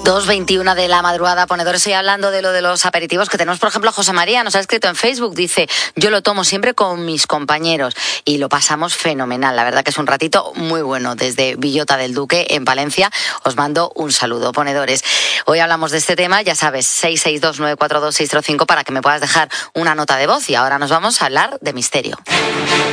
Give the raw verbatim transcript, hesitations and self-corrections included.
dos veintiuno de la madrugada, ponedores. Estoy hablando de lo de los aperitivos que tenemos. Por ejemplo, José María nos ha escrito en Facebook, dice: yo lo tomo siempre con mis compañeros y lo pasamos fenomenal. La verdad que es un ratito muy bueno. Desde Villota del Duque, en Valencia, os mando un saludo, ponedores. Hoy hablamos de este tema, ya sabes, seis seis dos, nueve cuatro dos, seis cero cinco para que me puedas dejar una nota de voz. Y ahora nos vamos a hablar de misterio.